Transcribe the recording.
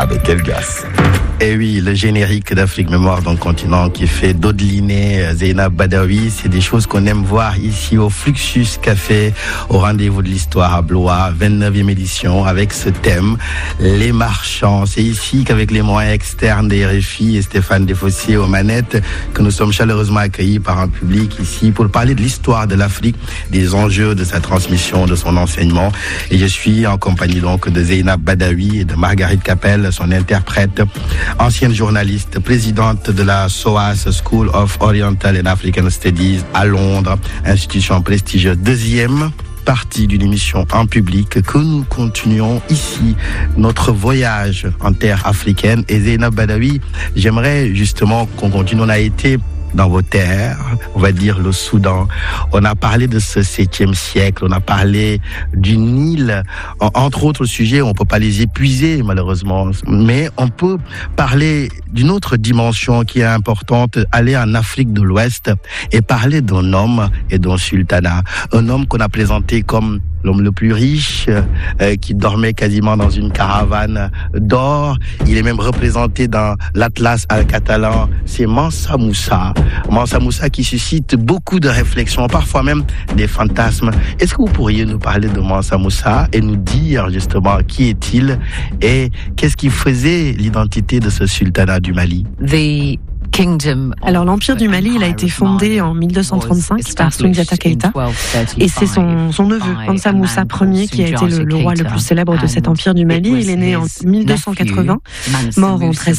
avec Elgas. Et oui, le générique d'Afrique Mémoire d'un continent qui fait Dodeliné, Zeynab Badawi, c'est des choses qu'on aime voir ici au Fluxus Café, au rendez-vous de l'histoire à Blois, 29e édition, avec ce thème, les marchands. C'est ici qu'avec les moyens externes des RFI et Stéphane Desfossés aux manettes, que nous sommes chaleureusement accueillis par un public ici pour parler de l'histoire de l'Afrique, des enjeux de sa transmission, de son enseignement. Et je suis en compagnie donc de Zeynab Badawi et de Marguerite Capel, son interprète, ancienne journaliste, présidente de la SOAS, School of Oriental and African Studies à Londres, institution prestigieuse. Deuxième partie d'une émission en public que nous continuons ici, notre voyage en terre africaine. Et Zeynab Badawi, j'aimerais justement qu'on continue. On a été dans vos terres, on va dire le Soudan. On a parlé de ce 7e siècle, on a parlé du Nil, entre autres sujets, on ne peut pas les épuiser malheureusement, mais on peut parler d'une autre dimension qui est importante, aller en Afrique de l'Ouest et parler d'un homme et d'un sultanat. Un homme qu'on a présenté comme l'homme le plus riche, qui dormait quasiment dans une caravane d'or. Il est même représenté dans l'Atlas al-Catalan. C'est Mansa Moussa. Mansa Moussa qui suscite beaucoup de réflexions, parfois même des fantasmes. Est-ce que vous pourriez nous parler de Mansa Moussa et nous dire justement qui est-il et qu'est-ce qui faisait l'identité de ce sultanat du Mali? Alors l'Empire du Mali, il a été fondé en 1235 par Soundiata Keita et c'est son neveu, Mansa Moussa Ier, qui a été le roi le plus célèbre de cet Empire du Mali. Il est né en 1280, mort en